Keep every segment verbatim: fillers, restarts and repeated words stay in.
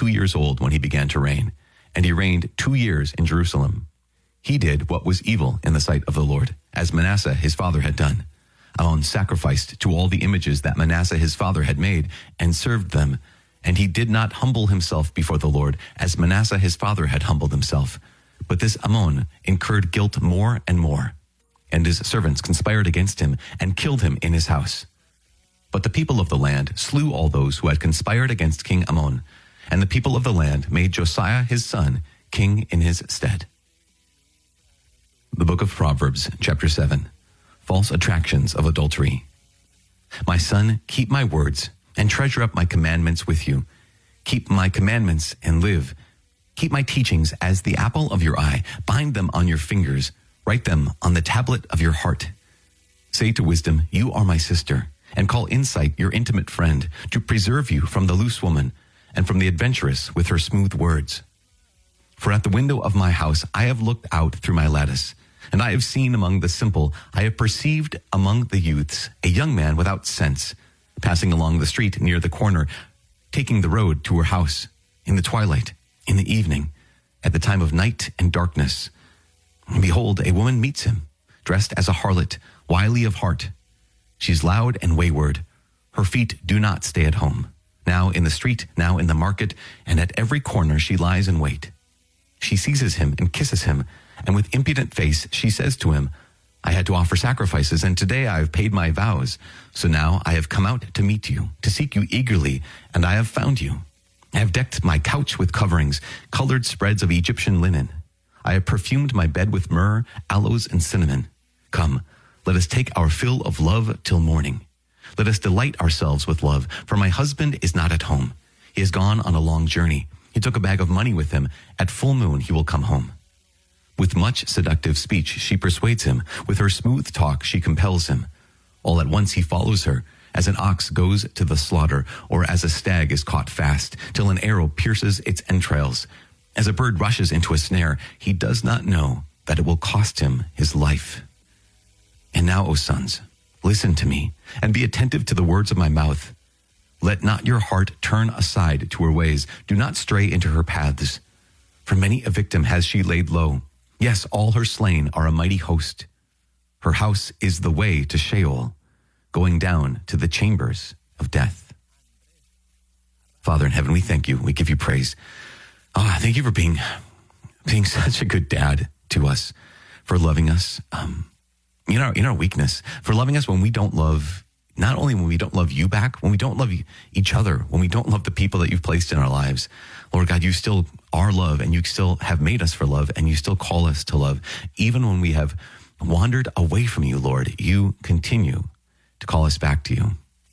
two years old when he began to reign, and he reigned two years in Jerusalem. He did what was evil in the sight of the Lord, as Manasseh his father had done. Amon sacrificed to all the images that Manasseh his father had made, and served them. And he did not humble himself before the Lord, as Manasseh his father had humbled himself. But this Amon incurred guilt more and more. And his servants conspired against him, and killed him in his house. But the people of the land slew all those who had conspired against King Amon. And the people of the land made Josiah his son king in his stead. The book of Proverbs, chapter seven. False attractions of adultery. My son, keep my words, and treasure up my commandments with you. Keep my commandments and live. Keep my teachings as the apple of your eye. Bind them on your fingers. Write them on the tablet of your heart. Say to wisdom, you are my sister, and call insight your intimate friend, to preserve you from the loose woman, and from the adventuress with her smooth words. For at the window of my house I have looked out through my lattice, and I have seen among the simple, I have perceived among the youths, a young man without sense, passing along the street near the corner, taking the road to her house, in the twilight, in the evening, at the time of night and darkness. And behold, a woman meets him, dressed as a harlot, wily of heart. She is loud and wayward. Her feet do not stay at home. Now in the street, now in the market, and at every corner she lies in wait. She seizes him and kisses him, and with impudent face she says to him, I had to offer sacrifices, and today I have paid my vows. So now I have come out to meet you, to seek you eagerly, and I have found you. I have decked my couch with coverings, colored spreads of Egyptian linen. I have perfumed my bed with myrrh, aloes, and cinnamon. Come, let us take our fill of love till morning. Let us delight ourselves with love, for my husband is not at home. He has gone on a long journey. He took a bag of money with him. At full moon he will come home. With much seductive speech she persuades him. With her smooth talk she compels him. All at once he follows her, as an ox goes to the slaughter, or as a stag is caught fast, till an arrow pierces its entrails. As a bird rushes into a snare, he does not know that it will cost him his life. And now, O sons, listen to me, and be attentive to the words of my mouth. Let not your heart turn aside to her ways. Do not stray into her paths. For many a victim has she laid low. Yes, all her slain are a mighty host. Her house is the way to Sheol, going down to the chambers of death. Father in heaven, we thank you. We give you praise. Oh, thank you for being, being such a good dad to us, for loving us um, in our, in our weakness, for loving us when we don't love, not only when we don't love you back, when we don't love each other, when we don't love the people that you've placed in our lives. Lord God, you still are love, and you still have made us for love, and you still call us to love. Even when we have wandered away from you, Lord, you continue to call us back to you.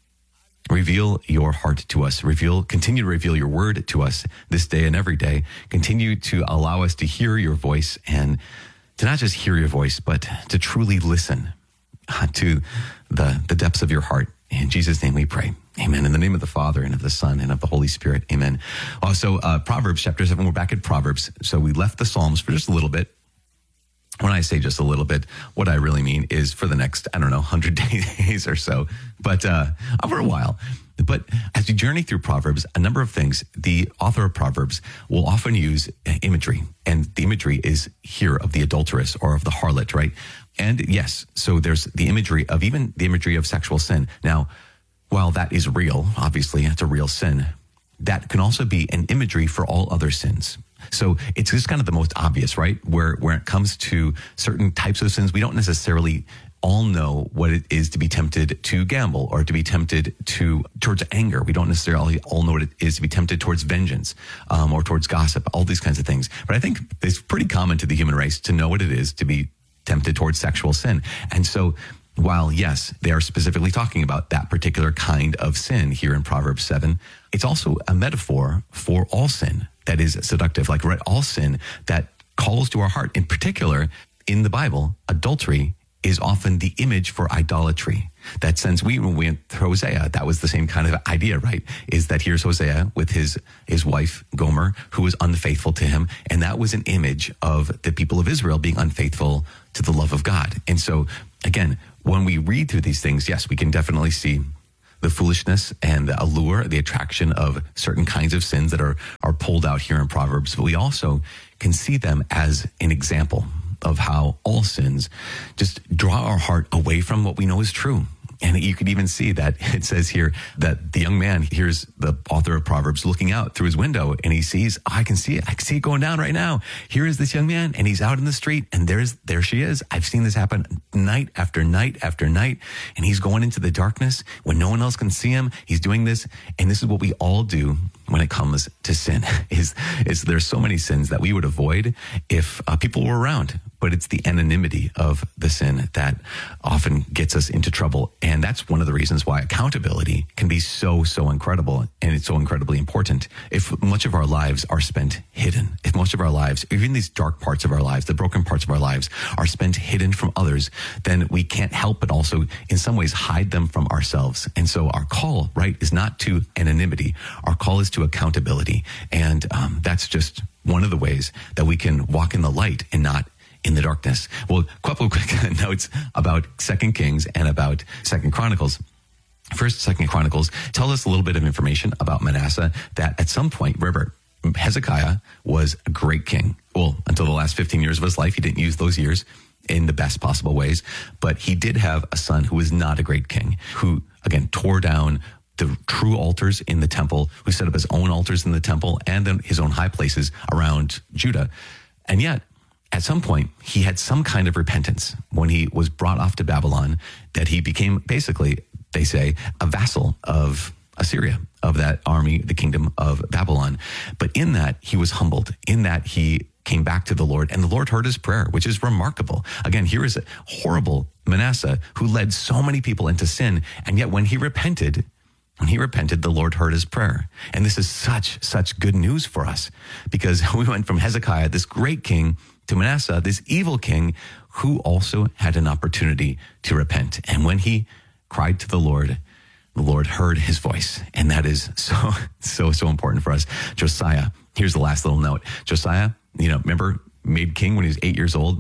Reveal your heart to us. Reveal, continue to reveal your word to us this day and every day. Continue to allow us to hear your voice, and to not just hear your voice, but to truly listen to the, the depths of your heart. In Jesus' name we pray. Amen. In the name of the Father, and of the Son, and of the Holy Spirit. Amen. Also, uh, Proverbs chapter seven, we're back at Proverbs. So we left the Psalms for just a little bit. When I say just a little bit, what I really mean is for the next, I don't know, one hundred days or so, but uh, over a while. But as we journey through Proverbs, a number of things, the author of Proverbs will often use imagery, and the imagery is here of the adulteress or of the harlot, right? And yes, so there's the imagery of even the imagery of sexual sin. Now, while that is real, obviously it's a real sin, that can also be an imagery for all other sins. So it's just kind of the most obvious, right? Where where it comes to certain types of sins, we don't necessarily all know what it is to be tempted to gamble, or to be tempted to towards anger. We don't necessarily all know what it is to be tempted towards vengeance, um, or towards gossip, all these kinds of things. But I think it's pretty common to the human race to know what it is to be tempted towards sexual sin. And so while, yes, they are specifically talking about that particular kind of sin here in Proverbs seven, it's also a metaphor for all sin that is seductive, like right, all sin that calls to our heart. In particular, in the Bible, adultery is often the image for idolatry. That sense, we when we went to Hosea, that was the same kind of idea, right? Is that here's Hosea with his his wife Gomer, who was unfaithful to him, and that was an image of the people of Israel being unfaithful to the love of God. And so, again, when we read through these things, yes, we can definitely see the foolishness and the allure, the attraction of certain kinds of sins that are, are pulled out here in Proverbs, but we also can see them as an example of how all sins just draw our heart away from what we know is true. And you could even see that it says here that the young man hears the author of Proverbs looking out through his window and he sees, oh, I can see it. I can see it going down right now. Here is this young man and he's out in the street and there's, there she is. I've seen this happen night after night after night. And he's going into the darkness when no one else can see him. He's doing this. And this is what we all do when it comes to sin is, is there's so many sins that we would avoid if uh, people were around. But it's the anonymity of the sin that often gets us into trouble. And that's one of the reasons why accountability can be so, so incredible. And it's so incredibly important. If much of our lives are spent hidden, if much of our lives, even these dark parts of our lives, the broken parts of our lives are spent hidden from others, then we can't help but also in some ways hide them from ourselves. And so our call, right, is not to anonymity. Our call is to accountability. And um, that's just one of the ways that we can walk in the light and not in the darkness. Well, a couple of quick notes about Second Kings and about Second Chronicles. First, Second Chronicles tell us a little bit of information about Manasseh that at some point, remember, Hezekiah was a great king. Well, until the last fifteen years of his life, he didn't use those years in the best possible ways. But he did have a son who was not a great king, who, again, tore down the true altars in the temple, who set up his own altars in the temple and then his own high places around Judah. And yet, at some point, he had some kind of repentance when he was brought off to Babylon, that he became basically, they say, a vassal of Assyria, of that army, the kingdom of Babylon. But in that, he was humbled. In that, he came back to the Lord, and the Lord heard his prayer, which is remarkable. Again, here is a horrible Manasseh who led so many people into sin, and yet when he repented, when he repented, the Lord heard his prayer. And this is such, such good news for us, because we went from Hezekiah, this great king, to Manasseh, this evil king, who also had an opportunity to repent. And when he cried to the Lord, the Lord heard his voice. And that is so, so, so important for us. Josiah, here's the last little note. Josiah, you know, remember, made king when he was eight years old.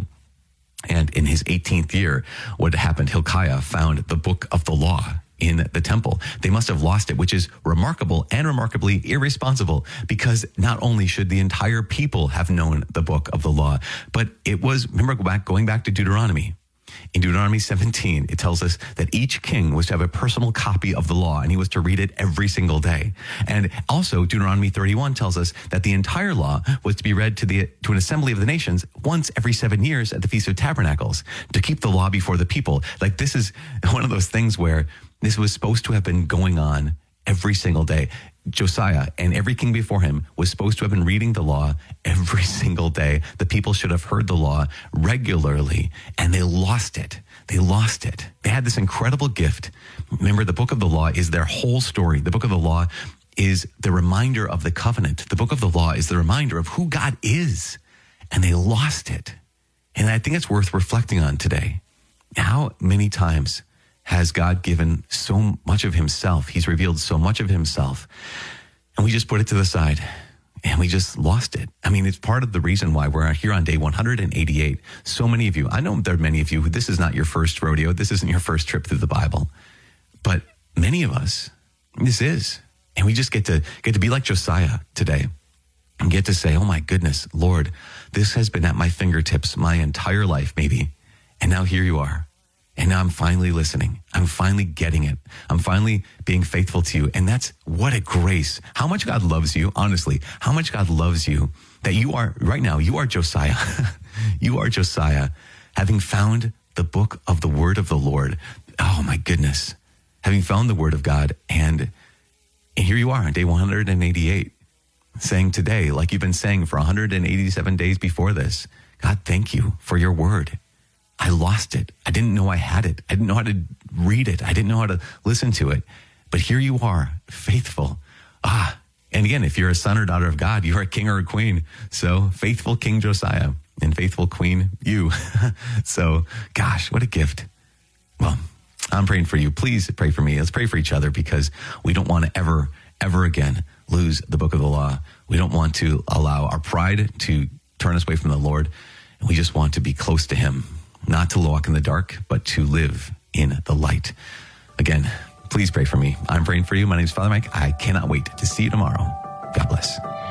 And in his eighteenth year, what happened? Hilkiah found the book of the law in the temple. They must have lost it, which is remarkable and remarkably irresponsible, because not only should the entire people have known the book of the law, but it was, remember, go back, going back to Deuteronomy. In Deuteronomy seventeen, it tells us that each king was to have a personal copy of the law, and he was to read it every single day. And also, Deuteronomy thirty-one tells us that the entire law was to be read to the to an assembly of the nations once every seven years at the Feast of Tabernacles, to keep the law before the people. Like, this is one of those things where this was supposed to have been going on every single day. Josiah and every king before him was supposed to have been reading the law every single day. The people should have heard the law regularly, and they lost it. They lost it. They had this incredible gift. Remember, the book of the law is their whole story. The book of the law is the reminder of the covenant. The book of the law is the reminder of who God is, and they lost it. And I think it's worth reflecting on today. How many times has God given so much of himself? He's revealed so much of himself, and we just put it to the side and we just lost it. I mean, it's part of the reason why we're here on day one hundred eighty-eight. So many of you, I know there are many of you who this is not your first rodeo. This isn't your first trip through the Bible, but many of us, this is. And we just get to get to be like Josiah today and get to say, oh my goodness, Lord, this has been at my fingertips my entire life, maybe. And now here you are. And now I'm finally listening. I'm finally getting it. I'm finally being faithful to you. And that's, what a grace. How much God loves you, honestly, how much God loves you, that you are, right now, you are Josiah. You are Josiah, having found the book of the word of the Lord. Oh my goodness. Having found the word of God. And, and here you are on day one hundred eighty-eight, saying today, like you've been saying for one hundred eighty-seven days before this, God, thank you for your word. I lost it. I didn't know I had it. I didn't know how to read it. I didn't know how to listen to it. But here you are, faithful. Ah, and again, if you're a son or daughter of God, you're a king or a queen. So faithful King Josiah and faithful Queen you. So, gosh, what a gift. Well, I'm praying for you. Please pray for me. Let's pray for each other, because we don't want to ever, ever again lose the book of the law. We don't want to allow our pride to turn us away from the Lord. And we just want to be close to him, not to walk in the dark, but to live in the light. Again, Please pray for me. I'm praying for you. My name is Father Mike. I cannot wait to see you tomorrow. God bless.